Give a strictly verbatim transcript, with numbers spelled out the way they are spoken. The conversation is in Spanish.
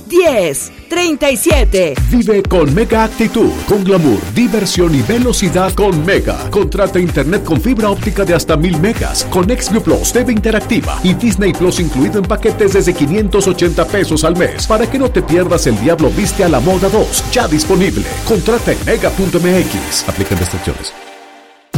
diez, treinta y siete. Vive con Mega Actitud, con glamour, diversión y velocidad con Mega. Contrata internet con fibra óptica de hasta mil megas, con Xview Plus, T V interactiva y Disney Plus incluido en paquetes desde quinientos ochenta pesos al mes, para que no te pierdas El Diablo Viste a la Moda dos, ya disponible. Contrata en mega punto m x. Aplican restricciones.